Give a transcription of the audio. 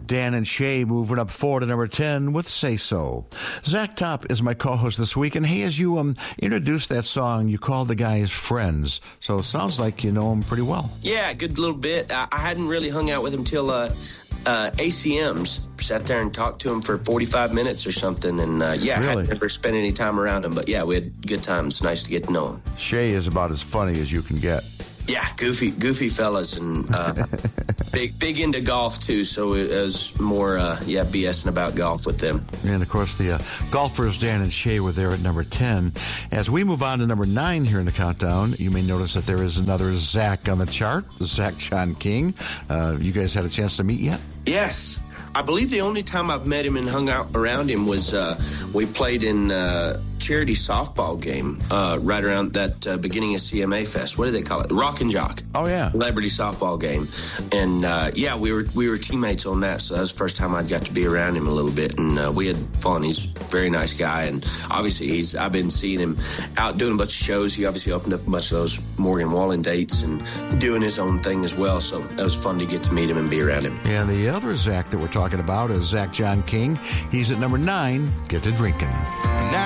Dan and Shay moving up 4 to number 10 with Say So. Zach Top is my co-host this week, and hey, as you introduced that song, you called the guys friends, so it sounds like you know them pretty well. Yeah, a good little bit. I hadn't really hung out with him till ACMs. Sat there and talked to him for 45 minutes or something, and Really? I hadn't ever spent any time around him, but yeah, we had good times. Nice to get to know him. Shay is about as funny as you can get. Yeah, goofy fellas, and big into golf too. So it was more BSing about golf with them. And of course, the golfers Dan and Shay were there at number 10. As we move on to number 9 here in the countdown, you may notice that there is another Zach on the chart, Zach John King. You guys had a chance to meet yet? Yes. I believe the only time I've met him and hung out around him was we played in charity softball game right around that beginning of CMA Fest. What do they call it? Rock and Jock. Oh, yeah. Celebrity softball game. And, we were teammates on that, so that was the first time I'd got to be around him a little bit, and we had fun. He's a very nice guy, and obviously I've been seeing him out doing a bunch of shows. He obviously opened up a bunch of those Morgan Wallen dates and doing his own thing as well, so that was fun to get to meet him and be around him. And the other Zach that we're talking about is Zach John King. He's at number 9, Get to Drinking.